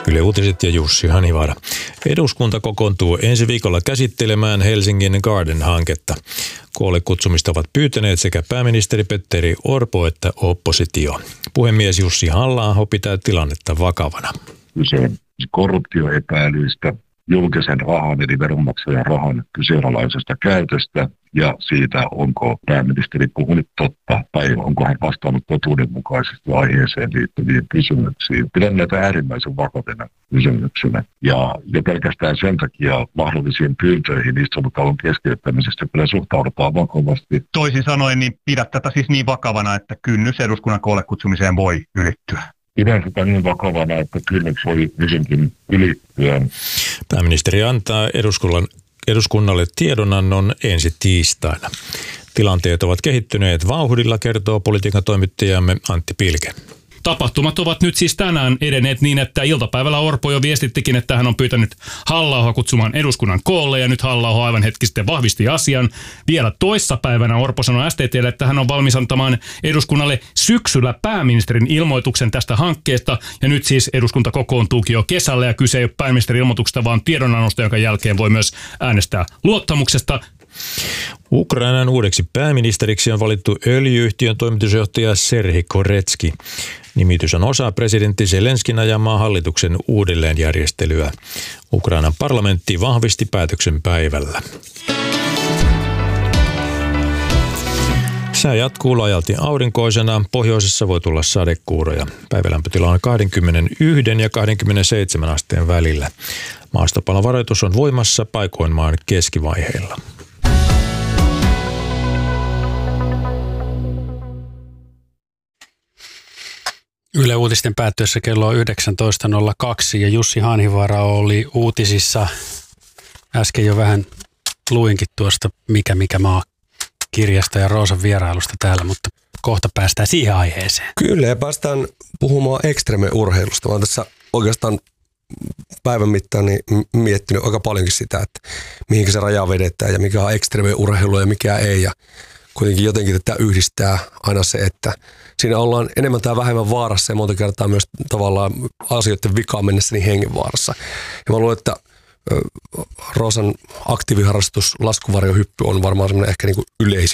Yle Uutiset ja Jussi Hanivaara. Eduskunta kokoontuu ensi viikolla käsittelemään Helsingin Garden-hanketta. Koolle kutsumista ovat pyytäneet sekä pääministeri Petteri Orpo että oppositio. Puhemies Jussi Halla-aho pitää tilannetta vakavana. Kyse korruptioepäilyistä, julkisen rahan eli veronmaksajan rahan kyseenalaisesta käytöstä ja siitä, onko pääministeri puhunut totta tai onko hän vastannut totuudenmukaisesti aiheeseen liittyviin kysymyksiin. Pidän näitä äärimmäisen vakavina kysymyksinä ja pelkästään sen takia mahdollisiin pyyntöihin istuntokauden keskeyttämisestä kyllä suhtaudutaan vakavasti. Toisin sanoen, niin pidät tätä siis niin vakavana, että kynnys eduskunnan koolle kutsumiseen voi ylittyä. Pidän sitä niin vakavana, että kynnys voi hyvinkin ylittyä. Pääministeri antaa eduskunnalle tiedonannon ensi tiistaina. Tilanteet ovat kehittyneet vauhdilla, kertoo politiikan toimittajamme Antti Pilke. Tapahtumat ovat nyt siis tänään edenneet niin, että iltapäivällä Orpo jo viestittikin, että hän on pyytänyt Halla-ahoa kutsumaan eduskunnan koolle ja nyt Halla-aho aivan hetki sitten vahvisti asian. Vielä toissapäivänä Orpo sanoi STT:lle, että hän on valmis antamaan eduskunnalle syksyllä pääministerin ilmoituksen tästä hankkeesta ja nyt siis eduskunta kokoontuukin jo kesällä ja kyse ei ole pääministerin ilmoituksesta, vaan tiedonannosta, jonka jälkeen voi myös äänestää luottamuksesta. Ukrainan uudeksi pääministeriksi on valittu öljy-yhtiön toimitusjohtaja Serhii Koretsky. Nimitys on osa presidentti Zelenskin ajamaa hallituksen uudelleenjärjestelyä. Ukrainan parlamentti vahvisti päätöksen päivällä. Sää jatkuu laajalti aurinkoisena. Pohjoisessa voi tulla sadekuuroja. Päivälämpötila on 21 ja 27 asteen välillä. Maastopalovaroitus on voimassa paikoin maan keskivaiheilla. Yle Uutisten päättyessä kello on 19.02 ja Jussi Hanivaara oli uutisissa. Äsken jo vähän luinkin tuosta Mikä maa -kirjasta ja Roosan vierailusta täällä, mutta kohta päästään siihen aiheeseen. Kyllä, ja päästään puhumaan ekstreme-urheilusta. Mä oon tässä oikeastaan päivän mittaan miettinyt aika paljonkin sitä, että mihinkä se raja vedetään ja mikä on ekstreme-urheilu ja mikä ei. Ja kuitenkin jotenkin tätä yhdistää aina se, että siinä ollaan enemmän tai vähemmän vaarassa ja monta kertaa myös tavallaan asioiden vikaan mennessä niin hengenvaarassa. Ja mä luulen, että Roosan aktiiviharrastus, laskuvarjohyppy on varmaan semmoinen ehkä niin kuin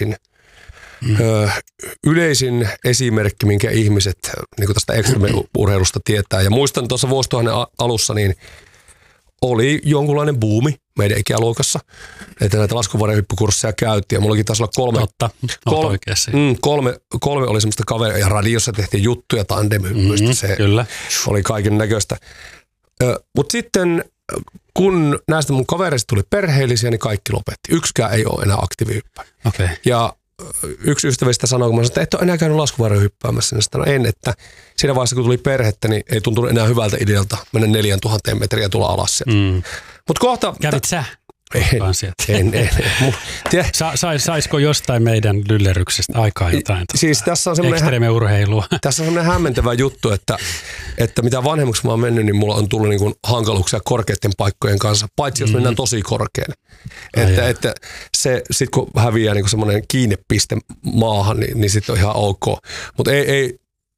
yleisin esimerkki, minkä ihmiset niin kuin tästä ekstreme-urheilusta tietää. Ja muistan tuossa vuosituhannen alussa, niin oli jonkunlainen buumi meidän ikäluokassa, että näitä laskuvarjohyppykursseja käytiin. Ja mullakin taisi olla kolme oli semmoista kaveria, ja radiossa tehtiin juttuja tandemhyppyistä. Se kyllä oli kaiken näköistä. Mutta sitten kun näistä mun kavereista tuli perheellisiä, niin kaikki lopetti. Yksikään ei ole enää aktiivihyppää. Okay. Ja yksi ystävistä sanoi, kun mä sanoin, että et ole enää käynyt laskuvarjohyppäämässä, niin sanoin, en, että siinä vaiheessa kun tuli perhettä, niin ei tuntunut enää hyvältä idealta mennä 4000 metriä tulla alas sieltä. Mut kohta... Kävit sä? En. Saisiko jostain meidän lylleryksestä aikaa jotain siis tässä on ekstreme-urheilua? Tässä on semmoinen hämmentävä juttu, että mitä vanhemmaksi mä oon mennyt, niin mulla on tullut niin kuin hankaluuksia korkeiden paikkojen kanssa, paitsi jos mennään tosi korkealle. Että se sit kun häviää niin kuin semmoinen kiinnepiste maahan, niin sitten on ihan ok. Mutta ei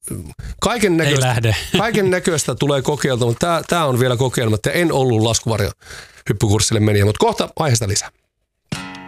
kaiken näköistä tulee kokeilta, mutta tämä on vielä kokeilematta. En ollut laskuvarjohyppykurssille meniä, mutta kohta aiheesta lisää.